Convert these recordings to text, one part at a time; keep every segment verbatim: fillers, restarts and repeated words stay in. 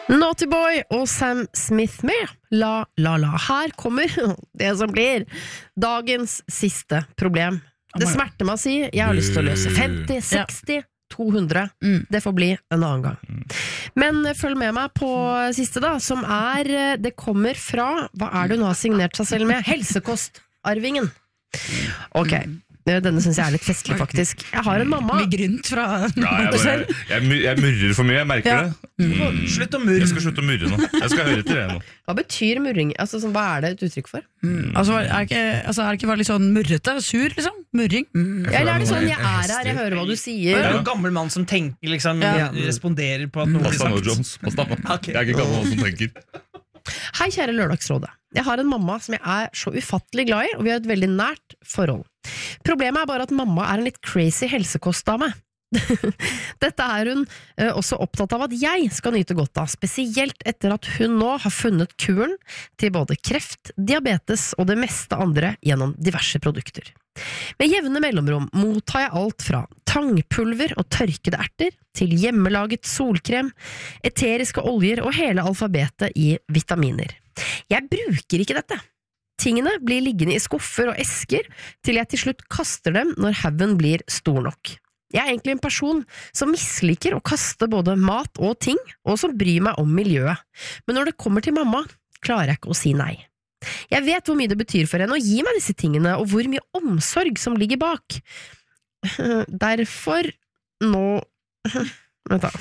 Naughty Boy og Sam Smith med La La La. Her kommer det som blir dagens siste problem. Det smerter meg å si, jeg har lyst til å løse femti, seksti, to hundre. Mm. Det får bli en annen gang. Men følg med meg på siste da, som er, det kommer fra, hva er det hun har signert seg selv med? Helsekostarvingen. Ok. Denne synes jeg er litt festlig faktisk. Jeg har en mamma. Mye grunt fra ja, jeg, bare, jeg, jeg murrer for mye, jeg merker ja. det. Mm. Slutt å murre. Jeg skal slutte å murre nå. Jeg skal høre til det nå. Hva betyr murring? Altså, sånn, hva er det et uttrykk for? Mm. Altså, er det ikke, altså, er det ikke bare litt sånn murrete? Sur, liksom? Murring? Mm. Ja, eller er det sånn, jeg er her, jeg hører hva du sier. Det er en gammel mann som tenker, liksom, ja. responderer på at noe blir sagt. Jones. Okay. Jeg er ikke gammel mann som tenker. Hei, kjære Lørdagsrådet. Jeg har en mamma som jeg er så ufattelig glad i, og vi har et veldig nært forhold. Problemet er bare at mamma er en litt crazy helsekostdame. Dette er hun eh, også opptatt av at jeg skal nyte godt av, spesielt etter at hun nå har funnet kuren til både kreft, diabetes og det meste andre gjennom diverse produkter. Med jevne mellomrom mottar jeg alt fra tangpulver og tørkede erter til hjemmelaget solkrem, eteriske oljer og hele alfabetet i vitaminer. Jeg bruker ikke dette. Tingene blir liggende i skuffer og esker til jeg til slutt kaster dem når haugen blir stor nok. Jeg er egentlig en person som misliker å kaste både mat og ting, og som bryr meg om miljøet. Men når det kommer til mamma, klarer jeg ikke å si nei. Jeg vet hvor mye det betyr for henne å gi meg disse tingene, og hvor mye omsorg som ligger bak. Derfor nå... Vent da.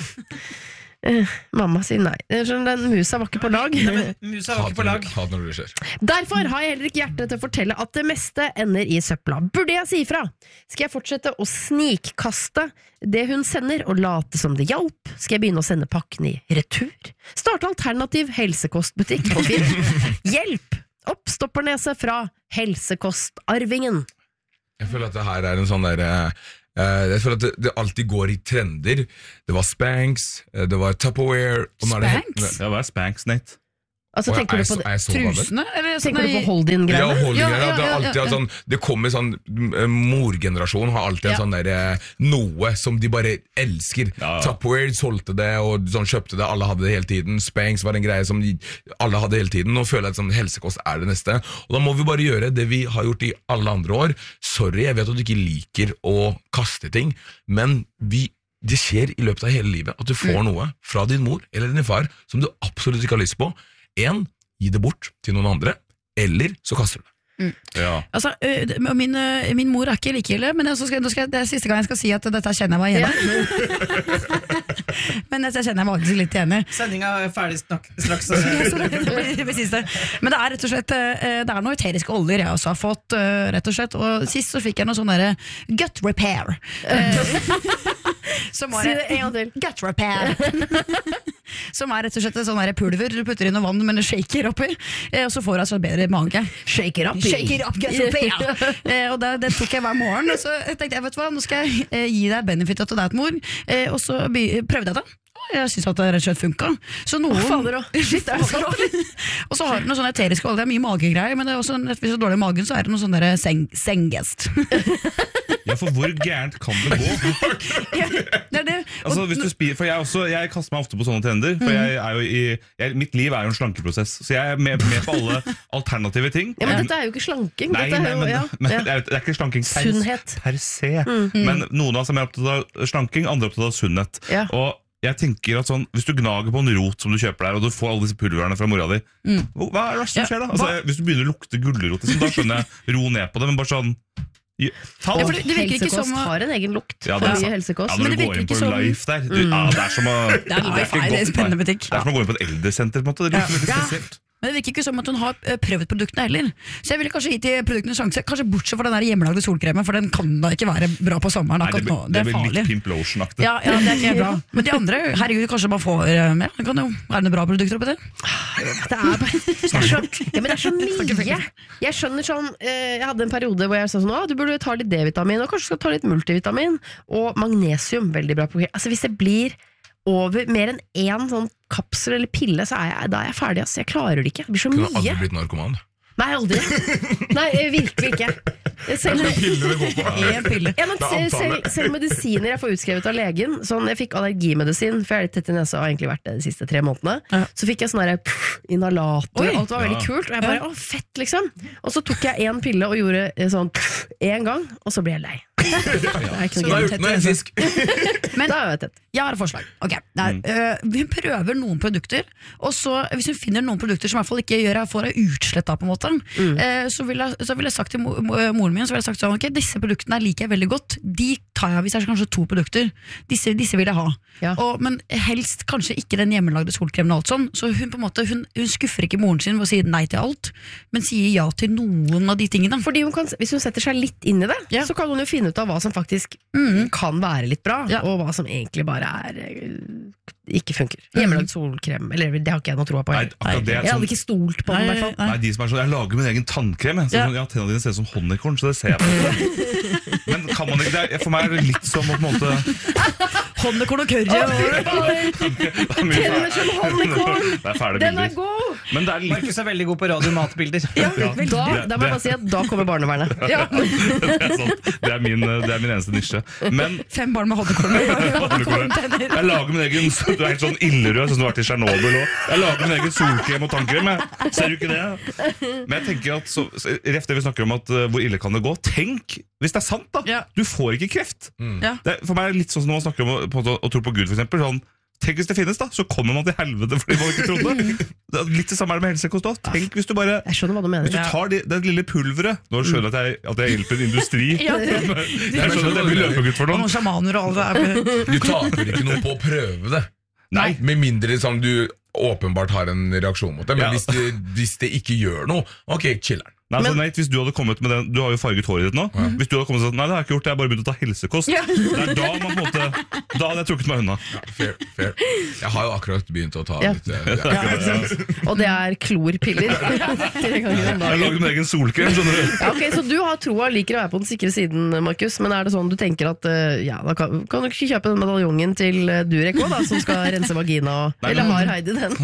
Mamma sier nei. Den musa var ikke på lag. Nei, musa var ikke på lag. Derfor har jeg heller ikke hjerte til å fortelle at det meste ender i søpla. Burde jeg si ifra? Skal jeg fortsette å snikkaste det hun sender og late som det hjalp? Skal jeg begynne å sende pakken i retur? Starte alternativ helsekostbutikk på Finn? Hjelp! Oppstoppernese fra helsekostarvingen. Jeg føler at det her er en sånn der... Uh, jeg føler at det, det alltid går i trender. Det var Spanx, det var Tupperware. Spanx? Ja, hva er Spanx, Nate? Altså, og tenker jeg, du på jeg, jeg trusene? Eller tenker du på hold-in-greiene? Ja, hold-in-greiene. Ja, ja, ja, det, er alltid, ja, ja. sånn, det kommer sånn, morgenerasjon har alltid en Ja. sånn der, noe som de bare elsker. Ja, ja. Tupperware solgte det, og sånn, kjøpte det, alle hadde det hele tiden. Spanx var en greie som de, alle hadde hele tiden. Nå føler jeg at sånn, helsekost er det neste. Og da må vi bare gjøre det vi har gjort i alle andre år. Sorry, jeg vet at du ikke liker å kaste ting, men vi det skjer i løpet av hele livet at du får mm. noe fra din mor eller din far som du absolutt ikke har lyst på. En, gi det bort til noen andre, eller så kaster du det. Mm. Ja. Altså, min, min mor er ikke like ille, men jeg skal, skal, det er siste gang jeg skal si at dette kjenner jeg meg igjen i. Men jeg kjenner jeg meg faktisk litt igjen i. Sendinga er ferdig snakk, straks. Men det er rett og slett det er noen eteriske oljer jeg også har fått, rett og slett. Og sist så fikk jeg noe sånn der gut repair. Som var Si det en gang til. Gut repair. Som er rett og slett sånn pulver du putter inn noe vann, men det shaker oppi, og så får du altså bedre mage. Shaker up. Shaker up, gut repair. eh, og det, det tok jeg hver morgen, og så tenkte jeg, vet du hva, nå skal jeg eh, gi deg benefitet til deg, mor, eh, og så by, prøvde jeg det. Jeg synes at det rett og slett funket. Så noen... Å, fader også. Shit, det er sant. Og så har du noe sånn eteriske olje, det er mye magegreier, men det er også, hvis du er dårlig i magen, så er det noe sånn der seng, senggest. Ja, for hvor gærent kan det gå? Ja, det er det. Altså, hvis du spir, for jeg, også, jeg kaster meg ofte på sånne trender, for jeg er jo i, jeg, mitt liv er jo en slankeprosess, så jeg er med, med på alle alternative ting. Ja, men dette er jo ikke slanking. Nei, dette er nei, jo, men, ja. men ja. det, er, det er ikke slanking per, Sunnhet. per se. Mm. Men noen av oss er mer opptatt av slanking, andre er opptatt av sunnhet. Ja. Og jeg tenker at sånn, hvis du gnager på en rot som du kjøper der, og du får alle disse pulverne fra mora di, mm. hva er det som skjer da? Altså, hvis du begynner å lukte gulrot, da skjønner jeg, ro ned på det, men bare sånn ja, ja, det, det helsekost som, har en egen lukt. Ja, det er mye helsekost. Ja, når du går inn på Life der du, ja, det er som å det er, life, ikke det er en spennende butikk. Det er som å gå inn på et eldresenter på en måte. Det er veldig Ja. spesielt. Men det virker ikke som at hun har prøvd produktene heller. Så jeg ville kanskje gi til produktene en sjanse, kanskje bortsett fra den der hjemmelagde solkremen, for den kan da ikke være bra på sommeren. Nei, det, nå. Det, det er blir farlig. litt Pimp Lotion-aktig. Ja, ja, det er ikke bra. Men de andre, herregud, kanskje man får ja, det kan jo, er det bra produkter oppi det? Det er bare det er så, ja, men det er så mye. Jeg skjønner sånn, jeg hadde en periode hvor jeg sa sånn, ah, du burde ta litt D-vitamin, og kanskje skal ta litt multivitamin, og magnesium, veldig bra program. Altså hvis det blir over mer enn én sånn kapsel eller pille, så er jeg, da er jeg ferdig. Altså. Jeg klarer det ikke. Det blir så mye. Kunne aldri blitt narkoman. Nei, aldri. Nei, virkelig ikke. selv, Pillene det går på. En pille. ja, men Det er selv, antallet. selv, selv medisiner jeg får utskrevet av legen. Sånn, jeg fikk allergimedisin, for jeg er litt tett i nesa og har egentlig vært det de siste tre månedene. Ja. Så fikk jeg sånn her, pff, inhalator, Oi. og alt var veldig Ja. kult. Og jeg bare, å fett liksom. Og så tok jeg en pille og gjorde eh, sånn pff, en gang, og så ble jeg lei. Det er ikke Nå noe er gøy. jeg- nå er jeg fisk. Men Da er jeg tett. jeg har et forslag. Ok, nei, øh, Vi prøver noen produkter, og så hvis hun finner noen produkter som i hvert fall ikke gjør jeg får jeg utslett av, på en måte, eh, så ville jeg, så vil jeg sagt til mo- mo- moren min så vil jeg sagt sånn, ok, disse produktene liker jeg veldig godt. De tar jeg hvis jeg har kanskje to produkter. Disse, disse vil jeg ha. Ja. Og, men helst kanskje ikke den hjemmelagde solkremen og alt sånn. Så hun på en måte hun, hun skuffer ikke moren sin ved å si nei til alt, men sier ja til noen av de tingene. Fordi hun kan, hvis hun setter seg litt inn i det, Ja. så kan hun jo finne ut av hva som faktisk kan være litt bra, Ja. og hva som egentlig bare er eh, ikke funker. Hjemmelagd solkrem, eller det har ikke jeg noe troa på. Nei, heller. akkurat det er Jeg hadde sånn, ikke stolt på den, i hvert fall. Nei. nei, de som er sånn, jeg lager min egen tannkrem. Jeg. Så, Ja. sånn, ja, tennene dine ser ut som honningkorn, så det ser jeg på. Men kan man ikke, det er, for meg er det litt som å på en måte Honningkorn og curry. og- Tenner som honningkorn! Det er fæle Den er bilder. god! Men det er litt Markus er veldig god på radiomatbilder. Ja, da, det- da må jeg det- bare si at da kommer barnevernet. Ja. det, er sånn, det, er min, det er min eneste nisje. Men Fem barn med honningkorn. jeg lager min egen Du er helt sånn illerød, sånn som du har vært i Tsjernobyl òg. Jeg lager min egen solkrem og tannkrem. jeg. Ser du ikke det? Men jeg tenker at så, så, ref det vi snakker om at uh, hvor ille kan det gå. Tenk hvis det er sant, da! Ja. Du får ikke kreft. Ja. Det er, for meg er det litt sånn som når man snakker om å, på, å, å tro på Gud, for eksempel. Sånn, tenk hvis det finnes, da! Så kommer man til helvete fordi man ikke trodde. Det er litt det samme er det med helsekost òg. Tenk hvis du bare Jeg skjønner hva du Hvis du mener. tar det, det lille pulveret Nå skjønner jeg at jeg, at jeg hjelper en industri. Ja, det- Jeg skjønner at jeg blir løpegutt for Og noen. noen sjamaner og alt det der. Du taper ikke noe på å prøve det. Nei. Med mindre sånn, du åpenbart har en reaksjon mot det. Men Ja. hvis, det, hvis det ikke gjør noe, ok, chiller'n. Nei, altså, Nate, hvis du hadde kommet med den Du har jo farget håret ditt nå. Hvis du hadde kommet og sagt nei, det har jeg ikke gjort, jeg har bare begynt å ta helsekost. Ja. Det er da man på en måte Da hadde jeg trukket meg unna. Fair, fair. Jeg har jo akkurat begynt å ta Ja. litt eh, Ja, ikke sant? Og det er klorpiller. Tre ganger om Jeg dagen. lager min egen solkrem. Skjønner du? Ja, ok, Så du har troa, liker å være på den sikre siden, Markus. Men er det sånn du tenker at eh, ja, da kan, kan du ikke kjøpe den medaljongen til eh, Durek også, da, som skal rense vagina? Og, Nei, eller men- har Heidi den?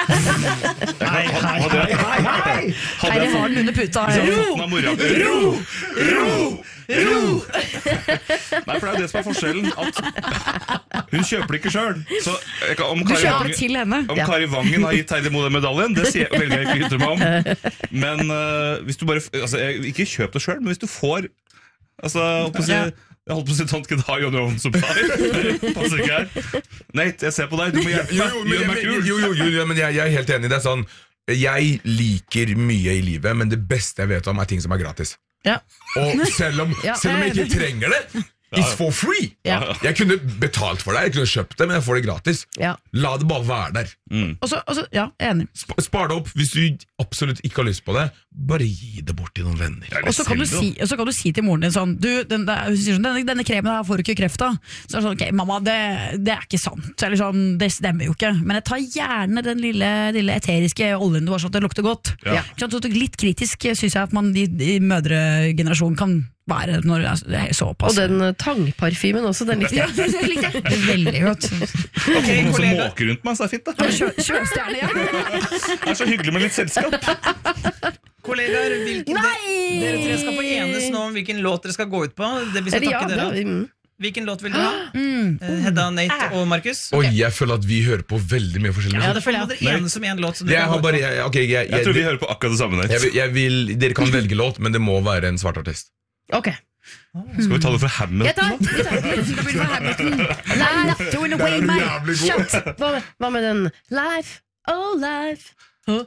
Hei, hei, hei, hei, hei. Hadde Heidi jeg har fått den under puta. Hvis jeg hadde fått den av mora Ro! Ro! Ro! Nei, for det er jo det som er forskjellen. At hun kjøper det ikke sjøl. Så jeg kan- om Du Kari kjøper Vangen- det til henne. Om Ja. Kari Vangen har gitt Heidi Mo den medaljen, det sier, velger jeg ikke å ytre meg om. Men eh, hvis du bare altså, jeg, Ikke kjøp det sjøl, men hvis du får altså, jeg holdt på å si, jeg holdt på å si Don't get high on your own supply. Det passer ikke her. Nate, jeg ser på deg. Du må hjelpe Jo, meg. jo, men, Gjør meg jeg, kul. jo, jo, jo, jo, men jeg, jeg er helt enig. Det er sånn Jeg liker mye i livet, men det beste jeg vet om, er ting som er gratis. Ja. Og selv om, Ja. selv om jeg ikke trenger det, it's for free. Ja. Jeg kunne betalt for det, jeg kunne kjøpt det, men jeg får det gratis. Ja. La det bare være der. Og så, og så, ja, jeg er enig. Sp Spar det opp. Hvis du absolutt ikke har lyst på det, bare gi det bort til noen venner. Og så kan, du si, og så kan du si til moren din sånn du, den, der, hun sier sånn, denne, denne kremen her får du ikke kreft av. Så er det sånn, ok, mamma, det, det er ikke sant. Eller sånn, det stemmer jo ikke. Men jeg tar gjerne den lille, lille eteriske oljen du har, sånn at det lukter godt. Ja. Ikke sant? Så litt kritisk syns jeg at man i, i mødregenerasjonen kan være når det er såpass. Og den eh, tangparfymen også, den likte Ja, jeg. det likte jeg veldig godt. Ok, Noen som kollega. måker rundt meg, så er det fint. da Sjø- Sjøstjerne, ja. Det er så hyggelig med litt selskap. Kollegaer, hvilken, Nei! dere tre skal få enes nå om hvilken låt dere skal gå ut på. Det vi skal Eller ja, takke det, dere av. mm. Hvilken låt vil dere ha? Eh, Hedda, Nate og Markus? Og jeg føler at vi hører på veldig mye forskjellig Ja, musikk. det føler jeg. Dere enes om en låt som Jeg dere har kan gå bare, ut på. jeg, ok, jeg, jeg, Jeg tror vi jeg, hører på akkurat det samme. jeg, Nate. vil- jeg vil, Dere kan velge låt, men det må være en svart artist. Ok. Skal vi ta det fra Jeg Hamilton? tar, jeg tar. Not doing away my Jævlig god. Hva med, hva med den Life, oh life oh.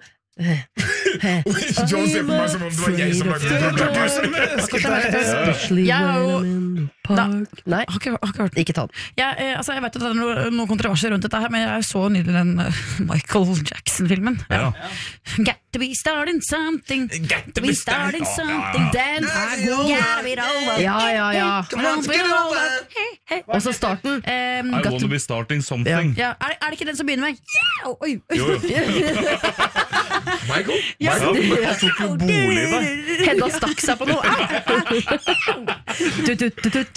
John ser på meg som om det var jeg som lagde det. Especially Jeg har jo- when I'm in the park. Nei, Har ikke, har ikke hørt ikke ta den. Jeg, eh, altså, jeg vet at det er noe, noe kontroverser rundt dette her, men jeg så nylig den eh, Michael Jackson-filmen. Ja. Got to be starting something. Got to be starting something. Den er god! Gotta be over. Ja, ja, ja. Come on, get over. Hey, hey. Og så starten. Um, I got wanna to, be starting something. ja, er, er det ikke den som begynner med yeah! Oi, oi. Jo, jo. Michael? Ja. Ja, han tok jo bolig i deg. Hedda stakk seg på noe.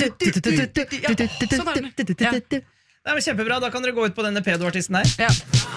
Sånn er den. Ja. Det er kjempebra, da kan dere gå ut på denne pedoartisten her. Ja.